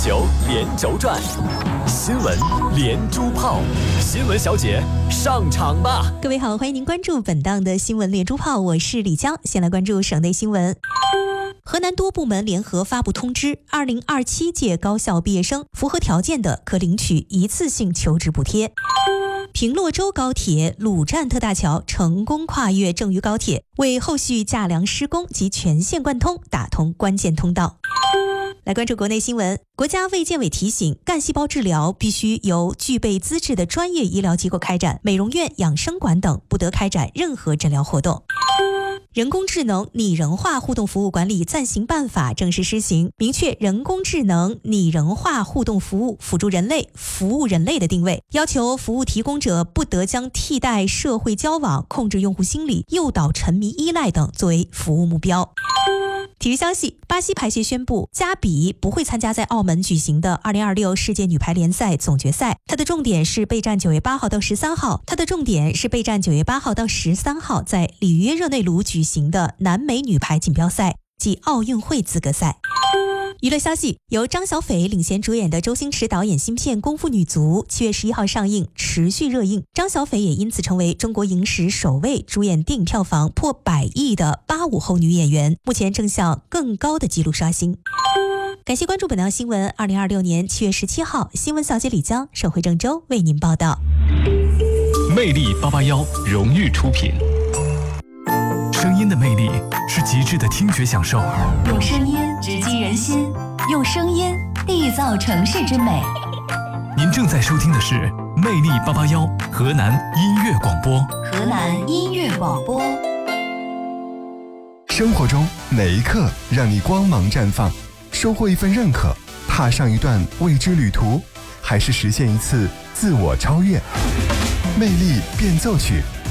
9连轴转，新闻连珠炮，新闻小姐上场吧！ 各位好，欢迎您关注本档的新闻连珠炮，我是李江。先来关注省内新闻。河南多部门联合发布通知，2027届高校毕业生符合条件的可领取一次性求职补贴。平洛州高铁鲁站特大桥成功跨越郑渝高铁，为后续架梁施工及全线贯通打通关键通道。来关注国内新闻，国家卫健委提醒，干细胞治疗必须由具备资质的专业医疗机构开展，美容院、养生馆等不得开展任何诊疗活动。人工智能拟人化互动服务管理暂行办法正式施行，明确人工智能拟人化互动服务辅助人类、服务人类的定位，要求服务提供者不得将替代社会交往、控制用户心理、诱导沉迷依赖等作为服务目标。体育消息，巴西排协宣布，加比不会参加在澳门举行的2026世界女排联赛总决赛，它的重点是备战9月8号到13号在里约热内卢举行的南美女排锦标赛及奥运会资格赛。娱乐消息，由张小斐领衔主演的周星驰导演新片《功夫女足》7月11号上映，持续热映。张小斐也因此成为中国影史首位主演电影票房破100亿的85后女演员，目前正向更高的纪录刷新。感谢关注本条新闻。2026年7月17号，新闻小姐李江、省会郑州为您报道。 魅力881荣誉出品。声音的魅力是极致的听觉享受， 用声音直击人心，用声音缔造城市之美。 您正在收听的是魅力881河南音乐广播。 河南音乐广播。 生活中哪一刻让你光芒绽放？收获一份认可，踏上一段未知旅途，还是实现一次自我超越？魅力变奏曲，